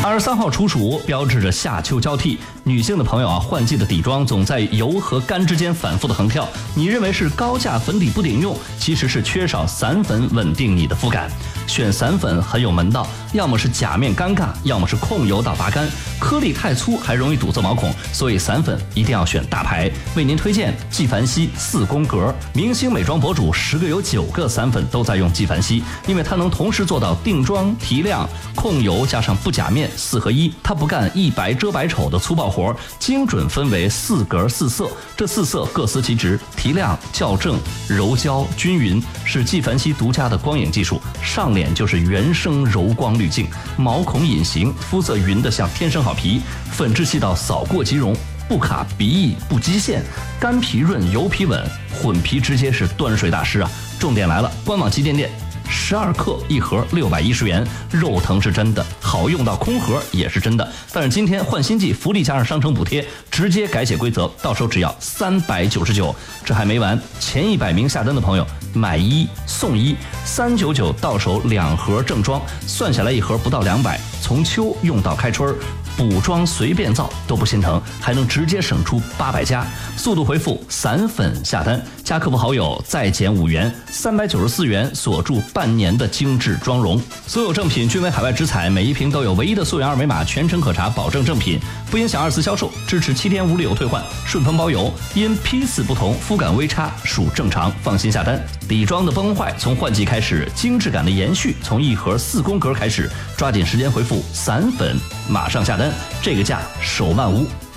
23号处暑，标志着夏秋交替。女性的朋友啊，换季的底妆总在油和干之间反复的横跳。你认为是高价粉底不顶用，其实是缺少散粉稳定你的肤感。选散粉很有门道，要么是假面尴尬，要么是控油到拔干，颗粒太粗还容易堵塞毛孔，所以散粉一定要选大牌。为您推荐纪梵希4宫格。明星美妆博主10个有9个散粉都在用纪梵希，因为它能同时做到定妆、提亮、控油加上不假面4合1，它不干一白遮百丑的粗暴活，精准分为4格4色，这4色各司其职，提亮、校正、柔焦、均匀，是纪梵希独家的光影技术。上脸就是原生柔光滤镜，毛孔隐形，肤色匀得像天生好皮，粉质细到扫过即溶，不卡鼻翼不积线，干皮润油皮稳，混皮直接是端水大师啊！重点来了，官网旗舰店12克一盒610元，肉疼是真的，好用到空盒也是真的。但是今天换新季，福利加上商城补贴，直接改写规则，到手只要399。这还没完，前100名下单的朋友买1送1，399到手2盒正装，算下来一盒不到200，从秋用到开春，补妆随便造都不心疼，还能直接省出800加。速度回复散粉下单，加客服好友再减5元，394元锁住半年的精致妆容。所有正品均为海外直采，每一瓶都有唯一的溯源二维码，全程可查，保证正品，不影响二次销售，支持7天无理由退换，顺丰包邮。因批次不同，肤感微差属正常，放心下单。底妆的崩坏从换季开始，精致感的延续从一盒4宫格开始，抓紧时间回复散粉，马上下单，这个价手慢无。